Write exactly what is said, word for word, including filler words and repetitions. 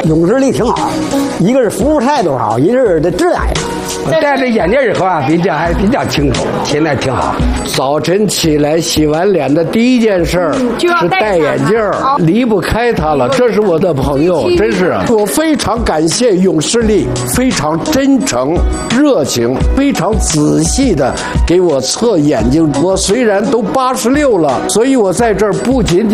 永视力挺好，一个是服务态度好，一个是这质量也好。 戴着眼镜以后啊，比较还比较清楚，现在挺好。 早晨起来洗完脸的第一件事儿是戴眼镜，离不开它了。这是我的朋友，真是我非常感谢永视力，非常真诚、热情，非常仔细的给我测眼睛。我虽然都八十六了，所以我在这儿不仅仅。